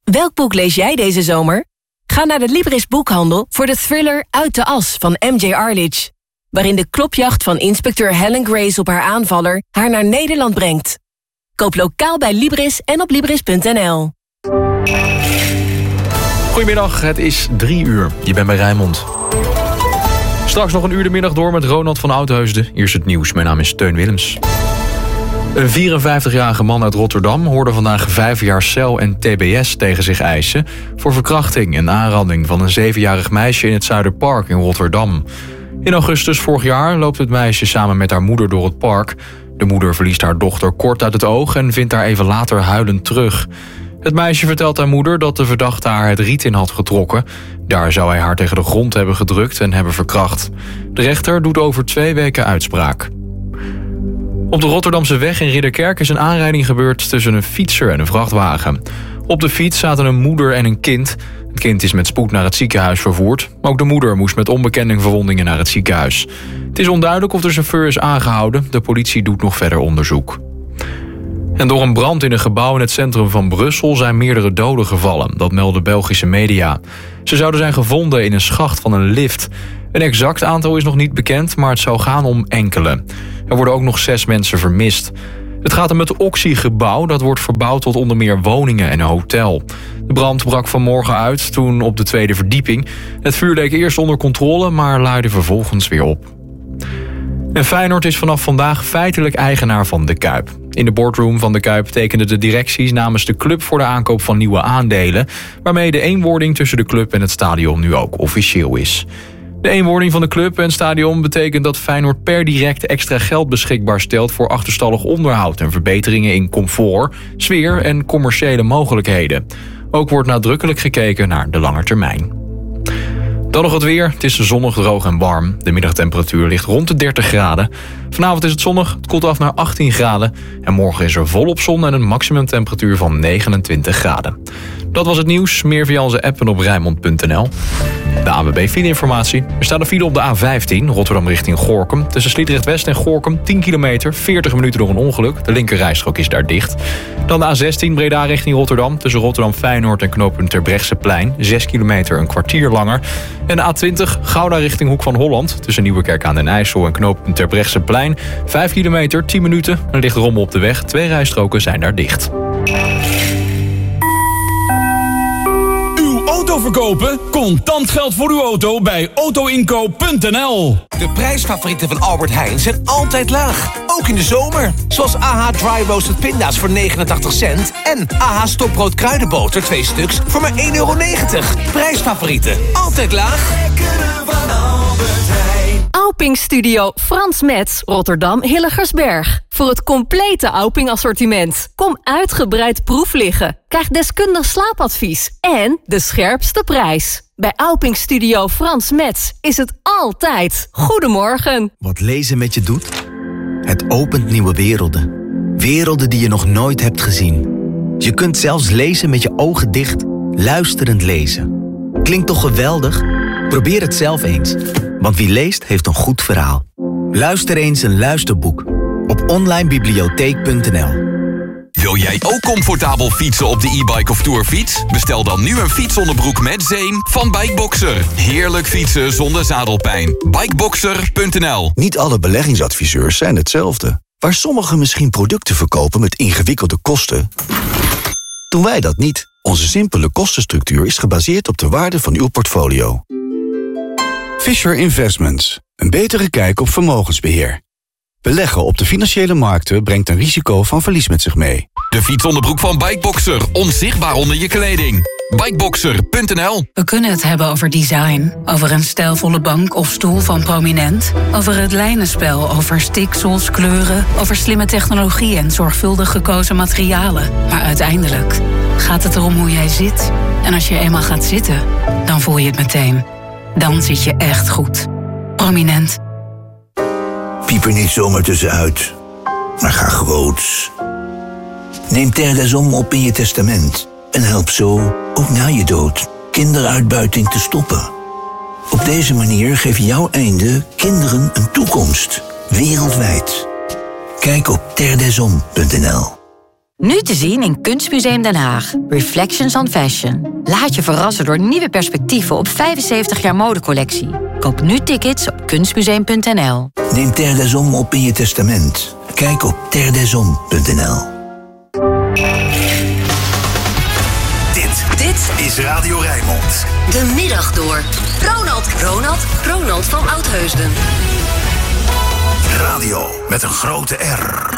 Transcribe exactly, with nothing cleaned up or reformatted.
Welk boek lees jij deze zomer? Ga naar de Libris Boekhandel voor de thriller Uit de As van M J Arledge, waarin de klopjacht van inspecteur Helen Grace op haar aanvaller haar naar Nederland brengt. Koop lokaal bij Libris en op libris punt n l. Goedemiddag, het is drie uur. Je bent bij Rijnmond. Straks nog een uur de middag door met Ronald van Oudheusden. Eerst het nieuws, mijn naam is Teun Willems. Een vierenvijftigjarige man uit Rotterdam hoorde vandaag vijf jaar cel en T B S tegen zich eisen voor verkrachting en aanranding van een zevenjarig meisje in het Zuiderpark in Rotterdam. In augustus vorig jaar loopt het meisje samen met haar moeder door het park. De moeder verliest haar dochter kort uit het oog en vindt haar even later huilend terug. Het meisje vertelt haar moeder dat de verdachte haar het riet in had getrokken. Daar zou hij haar tegen de grond hebben gedrukt en hebben verkracht. De rechter doet over twee weken uitspraak. Op de Rotterdamse weg in Ridderkerk is een aanrijding gebeurd tussen een fietser en een vrachtwagen. Op de fiets zaten een moeder en een kind. Het kind is met spoed naar het ziekenhuis vervoerd. Maar ook de moeder moest met onbekende verwondingen naar het ziekenhuis. Het is onduidelijk of de chauffeur is aangehouden. De politie doet nog verder onderzoek. En door een brand in een gebouw in het centrum van Brussel zijn meerdere doden gevallen. Dat melden Belgische media. Ze zouden zijn gevonden in een schacht van een lift. Een exact aantal is nog niet bekend, maar het zou gaan om enkele. Er worden ook nog zes mensen vermist. Het gaat om het Oxy-gebouw, dat wordt verbouwd tot onder meer woningen en een hotel. De brand brak vanmorgen uit, toen op de tweede verdieping. Het vuur leek eerst onder controle, maar laaide vervolgens weer op. En Feyenoord is vanaf vandaag feitelijk eigenaar van De Kuip. In de boardroom van De Kuip tekenden de directies namens de club voor de aankoop van nieuwe aandelen, waarmee de eenwording tussen de club en het stadion nu ook officieel is. De eenwording van de club en het stadion betekent dat Feyenoord per direct extra geld beschikbaar stelt voor achterstallig onderhoud en verbeteringen in comfort, sfeer en commerciële mogelijkheden. Ook wordt nadrukkelijk gekeken naar de lange termijn. Dan nog het weer. Het is zonnig, droog en warm. De middagtemperatuur ligt rond de dertig graden. Vanavond is het zonnig, het koelt af naar achttien graden. En morgen is er volop zon en een maximumtemperatuur van negenentwintig graden. Dat was het nieuws. Meer via onze app en op Rijnmond punt n l. De A W B fileinformatie. Er staat een file op de A vijftien, Rotterdam richting Gorinchem. Tussen Sliedrecht West en Gorinchem, tien kilometer, veertig minuten door een ongeluk. De linkerrijstrook is daar dicht. Dan de A zestien, Breda richting Rotterdam. Tussen Rotterdam Feyenoord en knooppunt Terbrechtseplein. zes kilometer, een kwartier langer. En de A twintig, Gouda richting Hoek van Holland. Tussen Nieuwekerk aan den IJssel en knooppunt Terbrechtseplein. vijf kilometer, tien minuten. Er ligt rommel op de weg. Twee rijstroken zijn daar dicht. Auto verkopen? Contant geld voor uw auto bij auto inkoop punt n l. De prijsfavorieten van Albert Heijn zijn altijd laag. Ook in de zomer. Zoals A H Dry Roasted Pinda's voor negenentachtig cent. En A H Stokbrood Kruidenboter twee stuks voor maar één euro negentig. Prijsfavorieten. Altijd laag. Lekkere van Albert Heijn. Auping Studio Frans Metz, Rotterdam Hilligersberg. Voor het complete Auping assortiment. Kom uitgebreid proef liggen. Krijg deskundig slaapadvies. En de scherpste prijs. Bij Auping Studio Frans Metz is het altijd goedemorgen. Wat lezen met je doet? Het opent nieuwe werelden. Werelden die je nog nooit hebt gezien. Je kunt zelfs lezen met je ogen dicht. Luisterend lezen. Klinkt toch geweldig? Probeer het zelf eens. Want wie leest heeft een goed verhaal. Luister eens een luisterboek. Op online bibliotheek punt n l. Wil jij ook comfortabel fietsen op de e-bike of tourfiets? Bestel dan nu een fietsonderbroek met zeem van Bikeboxer. Heerlijk fietsen zonder zadelpijn. Bikeboxer punt n l. Niet alle beleggingsadviseurs zijn hetzelfde. Waar sommigen misschien producten verkopen met ingewikkelde kosten, doen wij dat niet. Onze simpele kostenstructuur is gebaseerd op de waarde van uw portfolio. Fisher Investments. Een betere kijk op vermogensbeheer. Beleggen op de financiële markten brengt een risico van verlies met zich mee. De fietsonderbroek van Bikeboxer. Onzichtbaar onder je kleding. Bikeboxer punt n l. We kunnen het hebben over design. Over een stijlvolle bank of stoel van Prominent. Over het lijnenspel, over stiksels, kleuren. Over slimme technologie en zorgvuldig gekozen materialen. Maar uiteindelijk gaat het erom hoe jij zit. En als je eenmaal gaat zitten, dan voel je het meteen. Dan zit je echt goed. Prominent. Piep er niet zomaar tussenuit, maar ga groots. Neem Terre des Hommes op in je testament en help zo, ook na je dood, kinderuitbuiting te stoppen. Op deze manier geef jouw einde kinderen een toekomst, wereldwijd. Kijk op terre des hommes punt n l. Nu te zien in Kunstmuseum Den Haag. Reflections on Fashion. Laat je verrassen door nieuwe perspectieven op vijfenzeventig jaar modecollectie. Koop nu tickets op kunstmuseum punt n l. Neem Terre des Hommes op in je testament. Kijk op terre des hommes punt n l. Dit, dit is Radio Rijnmond. De middag door. Ronald, Ronald, Ronald van Oudheusden. Radio met een grote R.